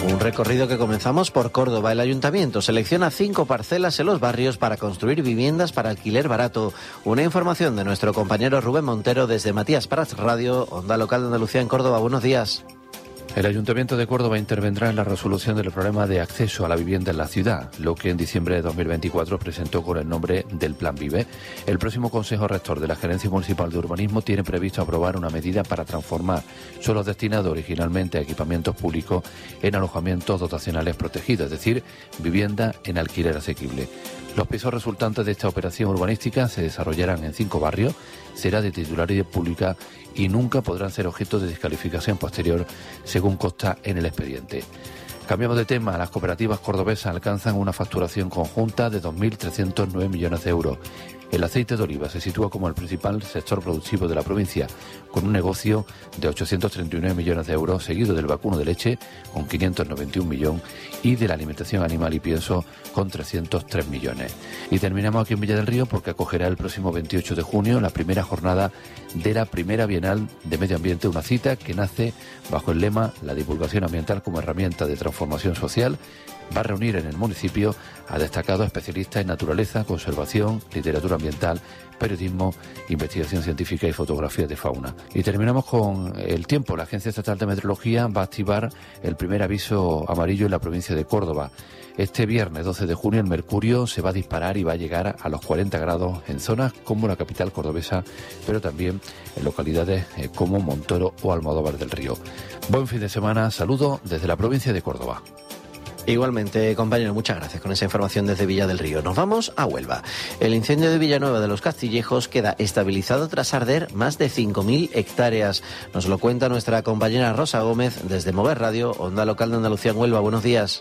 Un recorrido que comenzamos por Córdoba. El Ayuntamiento selecciona 5 parcelas en los barrios para construir viviendas para alquiler barato. Una información de nuestro compañero Rubén Montero desde Matías Prats Radio, Onda Local de Andalucía en Córdoba. Buenos días. El Ayuntamiento de Córdoba intervendrá en la resolución del problema de acceso a la vivienda en la ciudad, lo que en diciembre de 2024 presentó con el nombre del Plan Vive. El próximo Consejo Rector de la Gerencia Municipal de Urbanismo tiene previsto aprobar una medida para transformar suelos destinados originalmente a equipamientos públicos en alojamientos dotacionales protegidos, es decir, vivienda en alquiler asequible. Los pisos resultantes de esta operación urbanística se desarrollarán en 5 barrios, será de titularidad pública y nunca podrán ser objeto de descalificación posterior, según consta en el expediente. Cambiamos de tema. Las cooperativas cordobesas alcanzan una facturación conjunta de 2.309 millones de euros. El aceite de oliva se sitúa como el principal sector productivo de la provincia, con un negocio de 839 millones de euros, seguido del vacuno de leche, con 591 millones, y de la alimentación animal y pienso, con 303 millones. Y terminamos aquí en Villa del Río porque acogerá el próximo 28 de junio la primera jornada de la primera Bienal de Medio Ambiente, una cita que nace bajo el lema «La divulgación ambiental como herramienta de transformación social». Va a reunir en el municipio a destacados especialistas en naturaleza, conservación, literatura ambiental, periodismo, investigación científica y fotografía de fauna. Y terminamos con el tiempo. La Agencia Estatal de Meteorología va a activar el primer aviso amarillo en la provincia de Córdoba. Este viernes 12 de junio el mercurio se va a disparar y va a llegar a los 40 grados en zonas como la capital cordobesa, pero también en localidades como Montoro o Almodóvar del Río. Buen fin de semana. Saludos desde la provincia de Córdoba. Igualmente, compañero, muchas gracias con esa información desde Villa del Río. Nos vamos a Huelva. El incendio de Villanueva de los Castillejos queda estabilizado tras arder más de 5.000 hectáreas. Nos lo cuenta nuestra compañera Rosa Gómez desde Mover Radio, Onda Local de Andalucía en Huelva. Buenos días.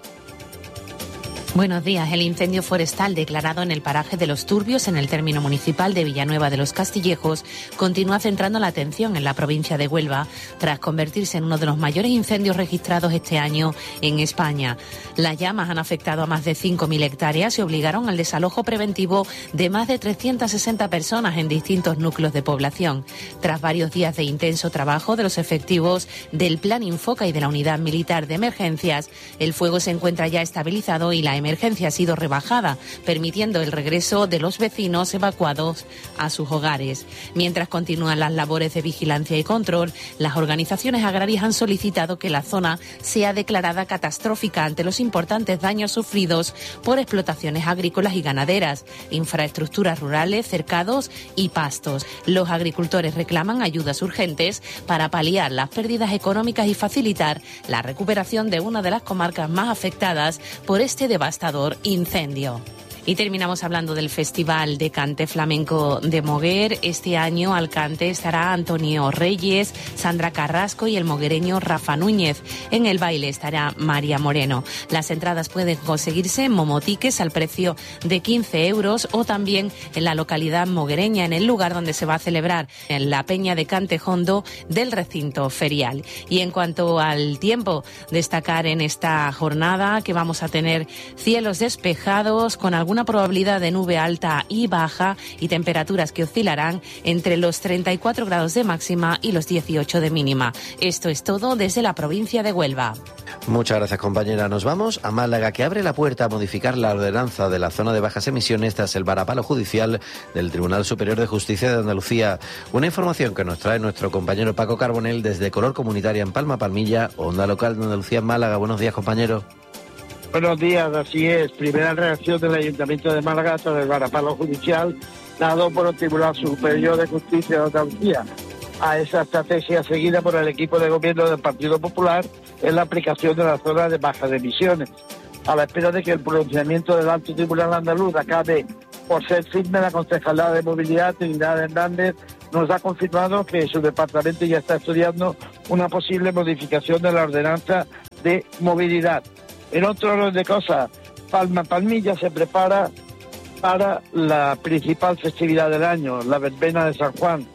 Buenos días. El incendio forestal declarado en el paraje de Los Turbios, en el término municipal de Villanueva de los Castillejos, continúa centrando la atención en la provincia de Huelva, tras convertirse en uno de los mayores incendios registrados este año en España. Las llamas han afectado a más de 5.000 hectáreas y obligaron al desalojo preventivo de más de 360 personas en distintos núcleos de población. Tras varios días de intenso trabajo de los efectivos del Plan Infoca y de la Unidad Militar de Emergencias, el fuego se encuentra ya estabilizado y la emergencia ha sido rebajada, permitiendo el regreso de los vecinos evacuados a sus hogares. Mientras continúan las labores de vigilancia y control, las organizaciones agrarias han solicitado que la zona sea declarada catastrófica ante los importantes daños sufridos por explotaciones agrícolas y ganaderas, infraestructuras rurales, cercados y pastos. Los agricultores reclaman ayudas urgentes para paliar las pérdidas económicas y facilitar la recuperación de una de las comarcas más afectadas por este devastador incendio. Y terminamos hablando del Festival de Cante Flamenco de Moguer. Este año al cante estará Antonio Reyes, Sandra Carrasco y el moguereño Rafa Núñez. En el baile estará María Moreno. Las entradas pueden conseguirse en Momotiques al precio de 15 euros o también en la localidad moguereña, en el lugar donde se va a celebrar en la Peña de Cante Hondo del recinto ferial. Y en cuanto al tiempo, destacar en esta jornada que vamos a tener cielos despejados con alguna probabilidad de nube alta y baja y temperaturas que oscilarán entre los 34 grados de máxima y los 18 de mínima. Esto es todo desde la provincia de Huelva. Muchas gracias, compañera. Nos vamos a Málaga, que abre la puerta a modificar la ordenanza de la zona de bajas emisiones tras el varapalo judicial del Tribunal Superior de Justicia de Andalucía. Una información que nos trae nuestro compañero Paco Carbonell desde Color Comunitaria en Palma Palmilla, Onda Local de Andalucía en Málaga. Buenos días, compañero. Buenos días, así es. Primera reacción del Ayuntamiento de Málaga tras el varapalo judicial dado por el Tribunal Superior de Justicia de Andalucía a esa estrategia seguida por el equipo de gobierno del Partido Popular en la aplicación de la zona de bajas emisiones. A la espera de que el pronunciamiento del Alto Tribunal Andaluz acabe por ser firme, la Concejalía de Movilidad, Trinidad Hernández, nos ha confirmado que su departamento ya está estudiando una posible modificación de la ordenanza de movilidad. En otro orden de cosas, Palmilla se prepara para la principal festividad del año, la verbena de San Juan.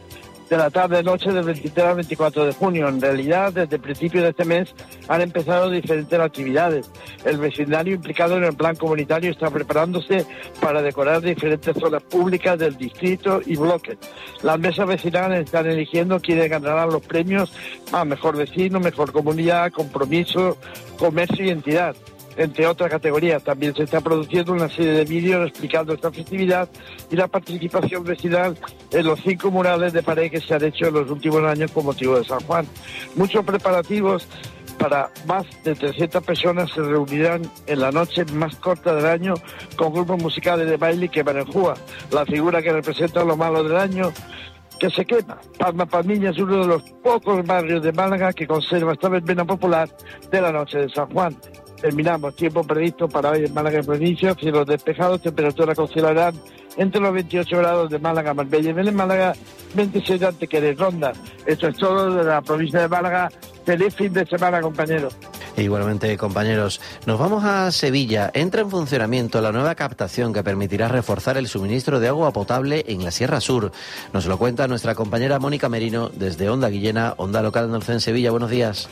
de la tarde-noche del 23 al 24 de junio. En realidad, desde el principio de este mes han empezado diferentes actividades. El vecindario implicado en el plan comunitario está preparándose para decorar diferentes zonas públicas del distrito y bloques. Las mesas vecinales están eligiendo quiénes ganarán los premios a mejor vecino, mejor comunidad, compromiso, comercio y entidad, entre otras categorías. También se está produciendo una serie de vídeos explicando esta festividad y la participación vecinal en los 5 murales de pared que se han hecho en los últimos años con motivo de San Juan. Muchos preparativos para más de 300 personas se reunirán en la noche más corta del año con grupos musicales de baile que Marenjúa, la figura que representa lo malo del año que se quema. Palma Palmiña es uno de los pocos barrios de Málaga que conserva esta verbena popular de la noche de San Juan. Terminamos. Tiempo previsto para hoy en Málaga y provincia, cielos despejados, temperaturas que oscilarán entre los 28 grados de Málaga, Marbella y Belén, Málaga, 26 de Antequera y Ronda. Esto es todo de la provincia de Málaga. Feliz fin de semana, compañeros. Igualmente, compañeros, nos vamos a Sevilla. Entra en funcionamiento la nueva captación que permitirá reforzar el suministro de agua potable en la Sierra Sur. Nos lo cuenta nuestra compañera Mónica Merino desde Onda Guillena, Onda Local Norte en Sevilla. Buenos días.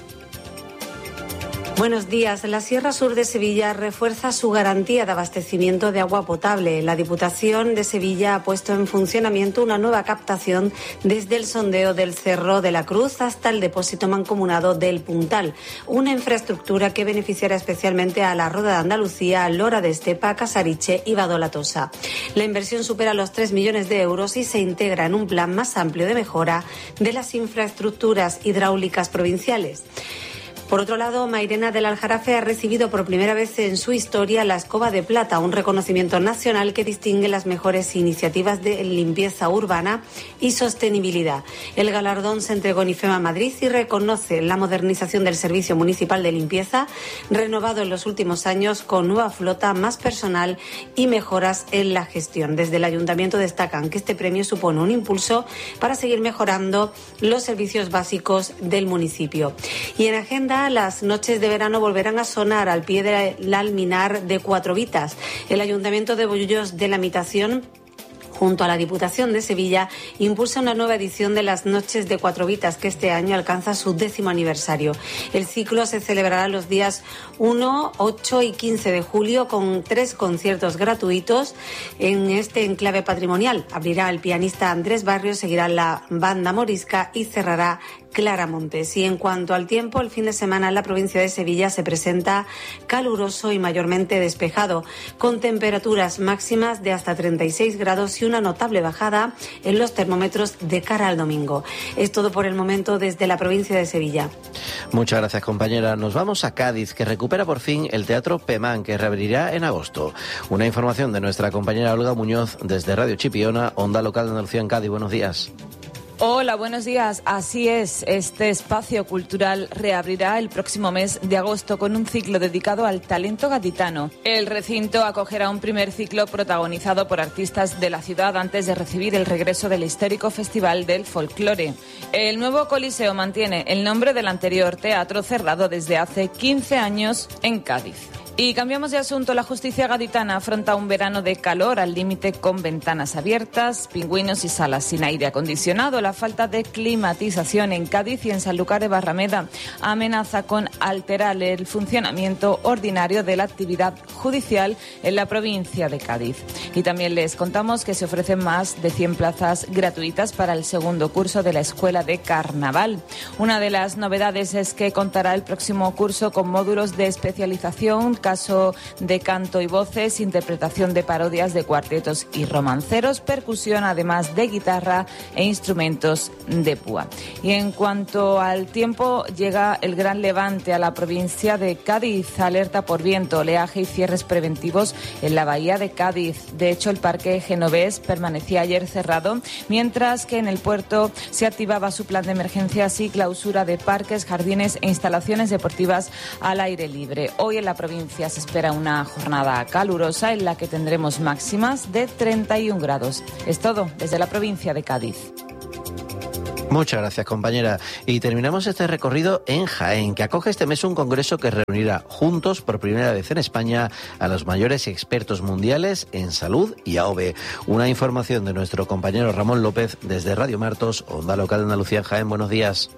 Buenos días. La Sierra Sur de Sevilla refuerza su garantía de abastecimiento de agua potable. La Diputación de Sevilla ha puesto en funcionamiento una nueva captación desde el sondeo del Cerro de la Cruz hasta el depósito mancomunado del Puntal, una infraestructura que beneficiará especialmente a la Roda de Andalucía, Lora de Estepa, Casariche y Badolatosa. La inversión supera los 3 millones de euros y se integra en un plan más amplio de mejora de las infraestructuras hidráulicas provinciales. Por otro lado, Mairena del Aljarafe ha recibido por primera vez en su historia la Escoba de Plata, un reconocimiento nacional que distingue las mejores iniciativas de limpieza urbana y sostenibilidad. El galardón se entregó en IFEMA Madrid y reconoce la modernización del Servicio Municipal de Limpieza, renovado en los últimos años con nueva flota, más personal y mejoras en la gestión. Desde el Ayuntamiento destacan que este premio supone un impulso para seguir mejorando los servicios básicos del municipio. Y en agenda, las noches de verano volverán a sonar al pie del alminar de Cuatro Vitas. El Ayuntamiento de Bollullos de la Mitación, junto a la Diputación de Sevilla, impulsa una nueva edición de las Noches de Cuatro Vitas, que este año alcanza su 10º aniversario. El ciclo se celebrará los días 1, 8 y 15 de julio con 3 conciertos gratuitos en este enclave patrimonial. Abrirá el pianista Andrés Barrios, seguirá la banda morisca y cerrará Clara Montes. Y en cuanto al tiempo, el fin de semana en la provincia de Sevilla se presenta caluroso y mayormente despejado, con temperaturas máximas de hasta 36 grados y una notable bajada en los termómetros de cara al domingo. Es todo por el momento desde la provincia de Sevilla. Muchas gracias, compañera. Nos vamos a Cádiz, que recupera por fin el Teatro Pemán, que reabrirá en agosto. Una información de nuestra compañera Olga Muñoz desde Radio Chipiona, Onda Local de Andalucía en Cádiz. Buenos días. Hola, buenos días. Así es, este espacio cultural reabrirá el próximo mes de agosto con un ciclo dedicado al talento gaditano. El recinto acogerá un primer ciclo protagonizado por artistas de la ciudad antes de recibir el regreso del histórico Festival del Folclore. El nuevo Coliseo mantiene el nombre del anterior teatro, cerrado desde hace 15 años en Cádiz. Y cambiamos de asunto. La justicia gaditana afronta un verano de calor al límite, con ventanas abiertas, pingüinos y salas sin aire acondicionado. La falta de climatización en Cádiz y en Sanlúcar de Barrameda amenaza con alterar el funcionamiento ordinario de la actividad judicial en la provincia de Cádiz. Y también les contamos que se ofrecen más de 100 plazas gratuitas para el segundo curso de la Escuela de Carnaval. Una de las novedades es que contará el próximo curso con módulos de especialización, caso de canto y voces, interpretación de parodias de cuartetos y romanceros, percusión, además de guitarra e instrumentos de púa. Y en cuanto al tiempo, llega el gran levante a la provincia de Cádiz. Alerta por viento, oleaje y cierres preventivos en la bahía de Cádiz. De hecho, el parque genovés permanecía ayer cerrado, mientras que en el puerto se activaba su plan de emergencias y clausura de parques, jardines e instalaciones deportivas al aire libre. Hoy en la provincia se espera una jornada calurosa en la que tendremos máximas de 31 grados. Es todo desde la provincia de Cádiz. Muchas gracias, compañera. Y terminamos este recorrido en Jaén, que acoge este mes un congreso que reunirá juntos por primera vez en España a los mayores expertos mundiales en salud y AOVE. Una información de nuestro compañero Ramón López desde Radio Martos, Onda Local de Andalucía en Jaén. Buenos días.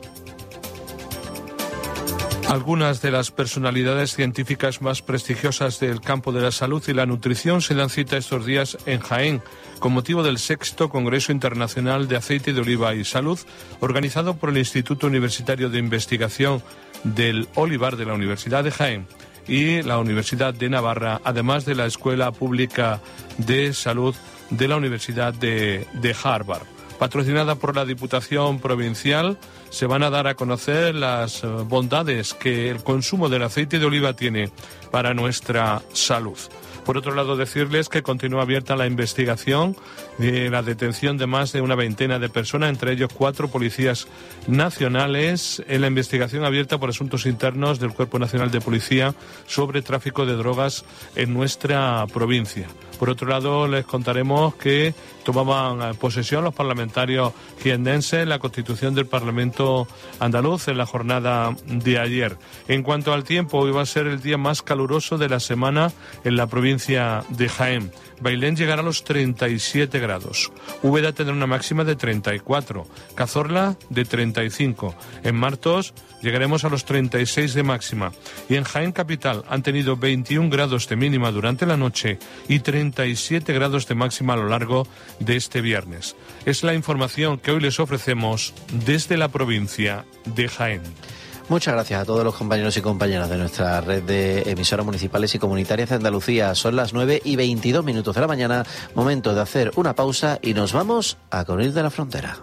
Algunas de las personalidades científicas más prestigiosas del campo de la salud y la nutrición se dan cita estos días en Jaén, con motivo del 6º Congreso Internacional de Aceite de Oliva y Salud, organizado por el Instituto Universitario de Investigación del Olivar de la Universidad de Jaén y la Universidad de Navarra, además de la Escuela Pública de Salud de la Universidad de Harvard. Patrocinada por la Diputación Provincial, se van a dar a conocer las bondades que el consumo del aceite de oliva tiene para nuestra salud. Por otro lado, decirles que continúa abierta la investigación de la detención de más de una veintena de personas, entre ellos 4 policías nacionales, en la investigación abierta por asuntos internos del Cuerpo Nacional de Policía sobre tráfico de drogas en nuestra provincia. Por otro lado, les contaremos que tomaban posesión los parlamentarios jiennenses en la constitución del Parlamento andaluz en la jornada de ayer. En cuanto al tiempo, hoy va a ser el día más caluroso de la semana en la provincia de Jaén. Bailén llegará a los 37 grados. Úbeda tendrá una máxima de 34. Cazorla de 35. En Martos llegaremos a los 36 de máxima. Y en Jaén capital han tenido 21 grados de mínima durante la noche y 37 grados de máxima a lo largo de este viernes. Es la información que hoy les ofrecemos desde la provincia de Jaén. Muchas gracias a todos los compañeros y compañeras de nuestra red de emisoras municipales y comunitarias de Andalucía. Son las 9:22 de la mañana, momento de hacer una pausa y nos vamos a Conil de la Frontera.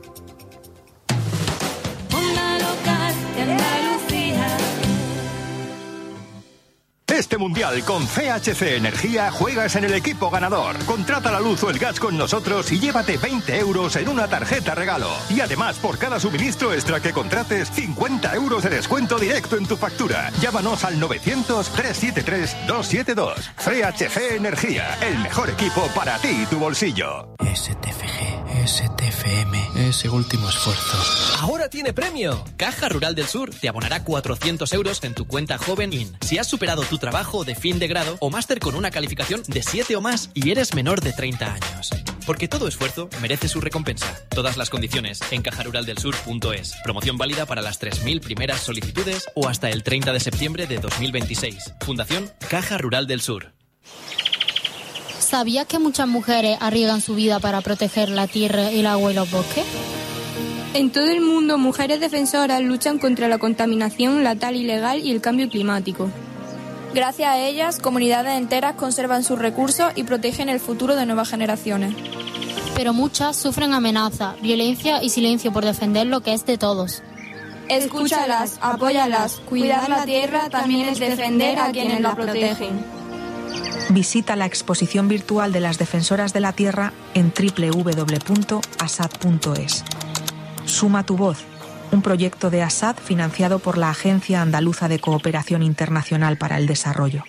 Este mundial con CHC Energía juegas en el equipo ganador. Contrata la luz o el gas con nosotros y llévate 20 euros en una tarjeta regalo. Y además, por cada suministro extra que contrates, 50 euros de descuento directo en tu factura. Llámanos al 900-373-272. CHC Energía, el mejor equipo para ti y tu bolsillo. STFG, STFM, ese último esfuerzo. ¡Ahora tiene premio! Caja Rural del Sur te abonará 400 euros en tu cuenta Joven IN. Si has superado tu trabajo de fin de grado o máster con una calificación de 7 o más y eres menor de 30 años. Porque todo esfuerzo merece su recompensa. Todas las condiciones en cajaruraldelsur.es. Promoción válida para las 3.000 primeras solicitudes o hasta el 30 de septiembre de 2026. Fundación Caja Rural del Sur. ¿Sabías que muchas mujeres arriesgan su vida para proteger la tierra, el agua y los bosques? En todo el mundo, mujeres defensoras luchan contra la contaminación, la tala ilegal y el cambio climático. Gracias a ellas, comunidades enteras conservan sus recursos y protegen el futuro de nuevas generaciones. Pero muchas sufren amenazas, violencia y silencio por defender lo que es de todos. Escúchalas, apóyalas. Cuidar la tierra también es defender a quienes la protegen. Visita la exposición virtual de las defensoras de la tierra en www.asad.es. Suma tu voz. Un proyecto de ASAD financiado por la Agencia Andaluza de Cooperación Internacional para el Desarrollo.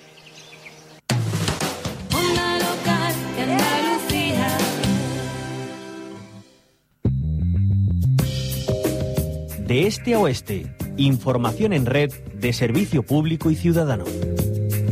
De este a oeste, información en red de servicio público y ciudadano.